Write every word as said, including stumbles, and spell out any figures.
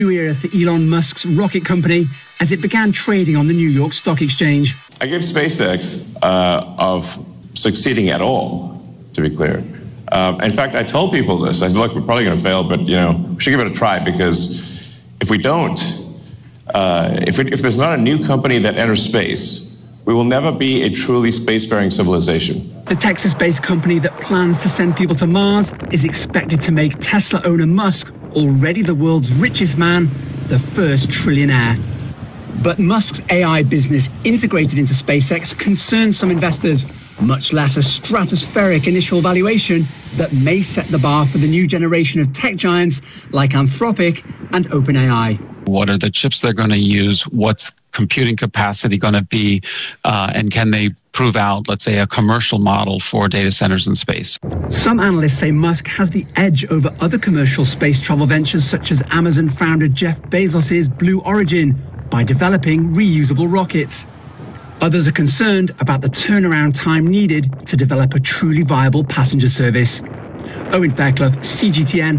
New era for Elon Musk's rocket company as it began trading on the New York Stock Exchange. I give SpaceX uh, of succeeding at all, to be clear. Um, in fact, I told people this. I said, look, we're probably going to fail, but you know, we should give it a try, because if we don't, uh, if, we, if there's not a new company that enters space, we will never be a truly spacefaring civilization. The Texas-based company that plans to send people to Mars is expected to make Tesla owner Musk, already the world's richest man, the first trillionaire. But Musk's A I business integrated into SpaceX concerns some investors, much less a stratospheric initial valuation that may set the bar for the new generation of tech giants like Anthropic and OpenAI. What are the chips they're going to use? What's computing capacity going to be? Uh, and can they prove out, let's say, a commercial model for data centers in space? Some analysts say Musk has the edge over other commercial space travel ventures, such as Amazon founder Jeff Bezos's Blue Origin, by developing reusable rockets. Others are concerned about the turnaround time needed to develop a truly viable passenger service. Owen Fairclough, C G T N.